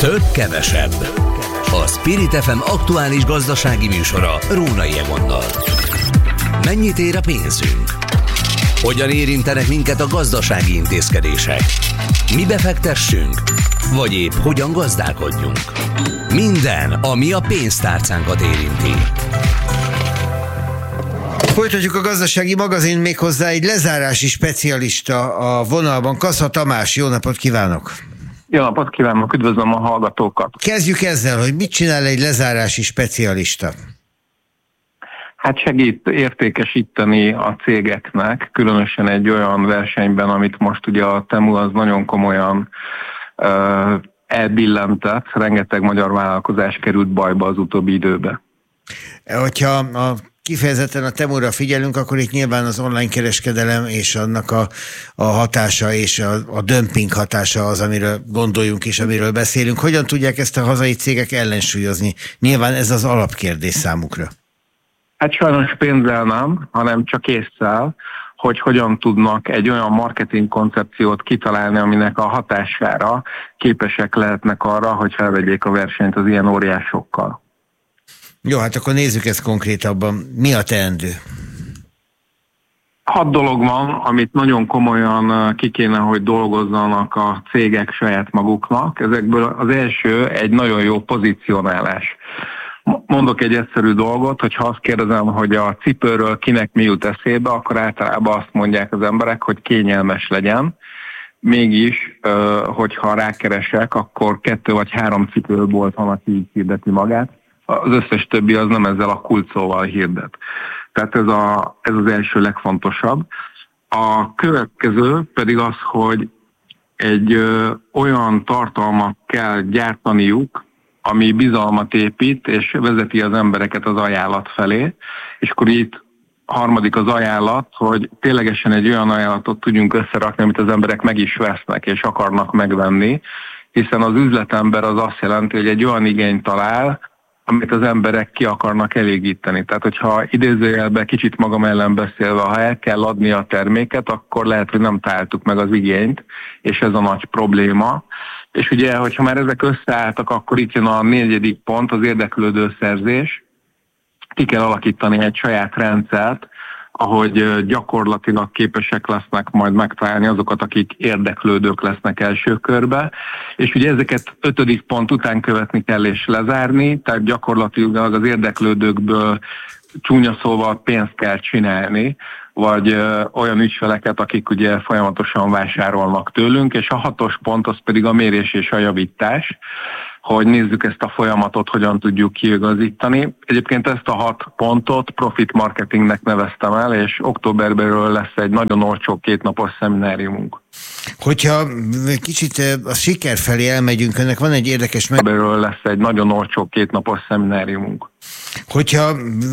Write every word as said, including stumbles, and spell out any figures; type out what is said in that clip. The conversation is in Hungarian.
Több kevesebb. A Spirit ef em aktuális gazdasági műsora Rónai Egonnal. Mennyit ér a pénzünk? Hogyan érintenek minket a gazdasági intézkedések? Mibe fektessünk? Vagy épp hogyan gazdálkodjunk? Minden, ami a pénztárcánkat érinti. Folytatjuk a gazdasági magazin, méghozzá egy lezárási specialista a vonalban. Kassa Tamás, jó napot kívánok! Jó napot kívánok, üdvözlöm a hallgatókat! Kezdjük ezzel, hogy mit csinál egy lezárási specialista? Hát segít értékesíteni a cégeknek, különösen egy olyan versenyben, amit most ugye a Temu az nagyon komolyan uh, elbillentett, rengeteg magyar vállalkozás került bajba az utóbbi időben. Hogyha a kifejezetten a Temura figyelünk, akkor itt nyilván az online kereskedelem és annak a, a hatása és a, a dömping hatása az, amiről gondoljunk és amiről beszélünk. Hogyan tudják ezt a hazai cégek ellensúlyozni? Nyilván ez az alapkérdés számukra. Hát sajnos pénzzel nem, hanem csak ésszel, hogy hogyan tudnak egy olyan marketing koncepciót kitalálni, aminek a hatására képesek lehetnek arra, hogy felvegyék a versenyt az ilyen óriásokkal. Jó, hát akkor nézzük ezt konkrétabban. Mi a teendő? Hat dolog van, amit nagyon komolyan ki kéne, hogy dolgozzanak a cégek saját maguknak. Ezekből az első egy nagyon jó pozícionálás. Mondok egy egyszerű dolgot, hogyha azt kérdezem, hogy a cipőről kinek mi jut eszébe, akkor általában azt mondják az emberek, hogy kényelmes legyen. Mégis, hogyha rákeresek, akkor kettő vagy három cipőbolt van, aki így hirdeti magát. Az összes többi az nem ezzel a kulcsszóval hirdet. Tehát ez, a, ez az első legfontosabb. A következő pedig az, hogy egy ö, olyan tartalmat kell gyártaniuk, ami bizalmat épít, és vezeti az embereket az ajánlat felé. És akkor itt harmadik az ajánlat, hogy ténylegesen egy olyan ajánlatot tudjunk összerakni, amit az emberek meg is vesznek, és akarnak megvenni, hiszen az üzletember az azt jelenti, hogy egy olyan igényt talál, amit az emberek ki akarnak elégíteni. Tehát, hogyha idézőjelben kicsit magam ellen beszélve, ha el kell adni a terméket, akkor lehet, hogy nem találtuk meg az igényt, és ez a nagy probléma. És ugye, hogyha már ezek összeálltak, akkor itt jön a negyedik pont, az érdeklődő szerzés. Ki kell alakítani egy saját rendszert, ahogy gyakorlatilag képesek lesznek majd megtalálni azokat, akik érdeklődők lesznek első körbe. És ugye ezeket ötödik pont után követni kell és lezárni, tehát gyakorlatilag az érdeklődőkből csúnya szóval pénzt kell csinálni, vagy ö, olyan ügyfeleket, akik ugye folyamatosan vásárolnak tőlünk, és a hatos pont az pedig a mérés és a javítás, hogy nézzük ezt a folyamatot, hogyan tudjuk kiigazítani. Egyébként ezt a hat pontot profit marketingnek neveztem el, és októberben lesz egy nagyon olcsó kétnapos szemináriumunk. Hogyha kicsit a siker felé elmegyünk, ennek van egy érdekes meg... Erről lesz egy nagyon olcsó kétnapos szemináriumunk. Hogyha